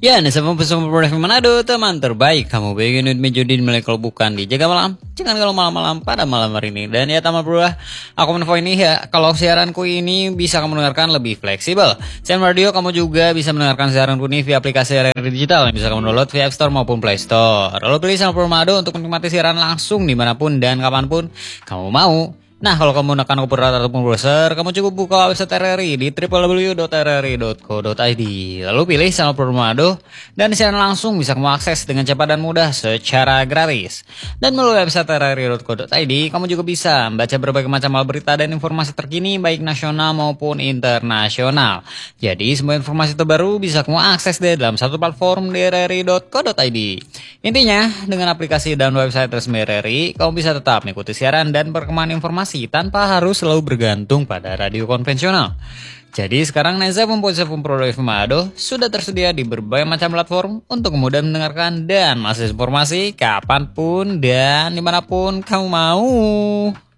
Ya, Nisa Pempesan Manado, teman terbaik. Kamu pengen Mejudin mulai kalau bukan di Jaga Malam. Jangan kalau malam-malam pada malam hari ini. Dan ya, taman berubah. Aku info ini ya, kalau siaranku ini bisa kamu dengarkan lebih fleksibel. Siaran radio kamu juga bisa mendengarkan siaranku ini via aplikasi radio digital yang bisa kamu download via App Store maupun Play Store. Lalu pilih Channel Manado untuk menikmati siaran langsung dimanapun dan kapanpun kamu mau. Nah, kalau kamu menekan operator ataupun browser, kamu cukup buka website RRI di www.rri.co.id. Lalu pilih channel Manado dan siaran langsung bisa kamu akses dengan cepat dan mudah secara gratis. Dan melalui website rri.co.id, kamu juga bisa membaca berbagai macam hal berita dan informasi terkini baik nasional maupun internasional. Jadi, semua informasi terbaru bisa kamu akses deh dalam satu platform di rri.co.id. Intinya, dengan aplikasi dan website resmi RRI, kamu bisa tetap mengikuti siaran dan perkembangan informasi tanpa harus selalu bergantung pada radio konvensional. Jadi sekarang Neza Pemposa Pro Manado sudah tersedia di berbagai macam platform untuk kemudian mendengarkan dan mengakses informasi kapanpun dan dimanapun kamu mau.